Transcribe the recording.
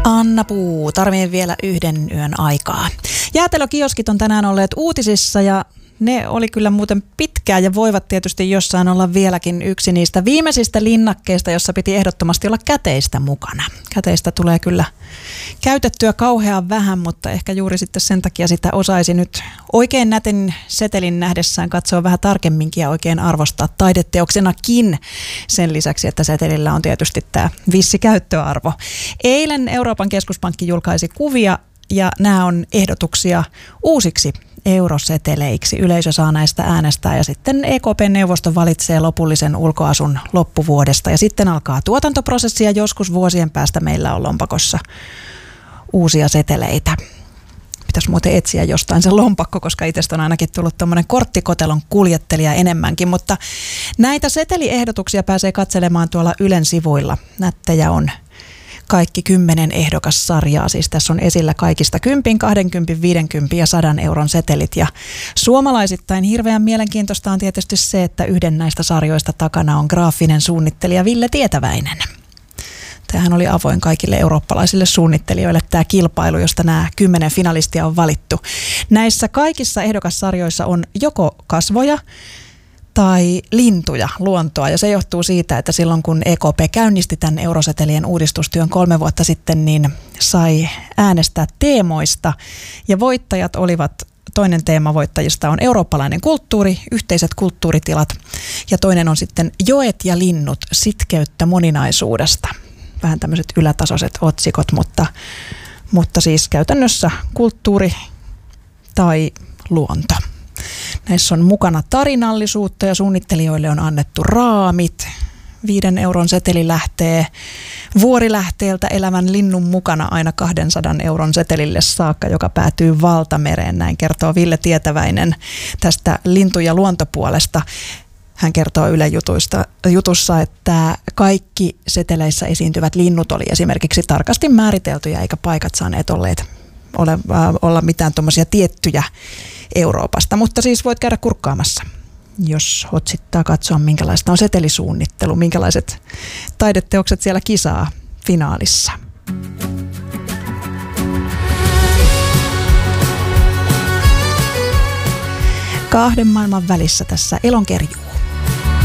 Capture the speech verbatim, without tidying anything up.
Anna Puu, tarvii vielä yhden yön aikaa. Jäätelökioskit on tänään olleet uutisissa ja ne oli kyllä muuten pitkään ja voivat tietysti jossain olla vieläkin yksi niistä viimeisistä linnakkeista, jossa piti ehdottomasti olla käteistä mukana. Käteistä tulee kyllä käytettyä kauhean vähän, mutta ehkä juuri sitten sen takia sitä osaisi nyt oikein nätin setelin nähdessään katsoa vähän tarkemminkin ja oikein arvostaa taideteoksenakin. Sen lisäksi, että setelillä on tietysti tämä vissi käyttöarvo. Eilen Euroopan keskuspankki julkaisi kuvia ja nämä on ehdotuksia uusiksi euroseteleiksi. Yleisö saa näistä äänestää ja sitten E K P-neuvosto valitsee lopullisen ulkoasun loppuvuodesta ja sitten alkaa tuotantoprosessi ja joskus vuosien päästä meillä on lompakossa uusia seteleitä. Pitäisi muuten etsiä jostain se lompakko, koska itsestä on ainakin tullut tuommoinen korttikotelon kuljettelija enemmänkin, mutta näitä seteliehdotuksia pääsee katselemaan tuolla Ylen sivuilla. Nättejä on kaikki kymmenen ehdokassarjaa, siis tässä on esillä kaikista kympin, kahdenkympin, viidenkympin ja sadan euron setelit. Ja suomalaisittain hirveän mielenkiintoista on tietysti se, että yhden näistä sarjoista takana on graafinen suunnittelija Ville Tietäväinen. Tämähän oli avoin kaikille eurooppalaisille suunnittelijoille tämä kilpailu, josta nämä kymmenen finalistia on valittu. Näissä kaikissa ehdokassarjoissa on joko kasvoja tai lintuja, luontoa, ja se johtuu siitä, että silloin kun E K P käynnisti tämän eurosetelien uudistustyön kolme vuotta sitten, niin sai äänestää teemoista, ja voittajat olivat, toinen teema voittajista on eurooppalainen kulttuuri, yhteiset kulttuuritilat, ja toinen on sitten joet ja linnut, sitkeyttä moninaisuudesta. Vähän tämmöiset ylätasoiset otsikot, mutta, mutta siis käytännössä kulttuuri tai luonto. Näissä on mukana tarinallisuutta ja suunnittelijoille on annettu raamit. Viiden euron seteli lähtee vuorilähteeltä elävän linnun mukana aina kahdensadan euron setelille saakka, joka päätyy valtamereen. Näin kertoo Ville Tietäväinen tästä lintu- ja luontopuolesta. Hän kertoo Yle jutuista, jutussa, että kaikki seteleissä esiintyvät linnut oli esimerkiksi tarkasti määriteltyjä, eikä paikat saaneet olleet, ole, olla mitään tuommoisia tiettyjä Euroopasta. Mutta siis voit käydä kurkkaamassa, jos hotsittaa katsoa, minkälaista on setelisuunnittelu, minkälaiset taideteokset siellä kisaa finaalissa. Kahden maailman välissä tässä elonkerju.